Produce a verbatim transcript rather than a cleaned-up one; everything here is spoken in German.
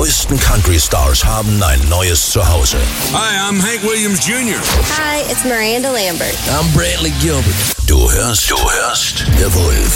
neuesten Country-Stars haben ein neues Zuhause. Hi, I'm Hank Williams Junior Hi, it's Miranda Lambert. I'm Brantley Gilbert. Du hörst, du hörst The Wolf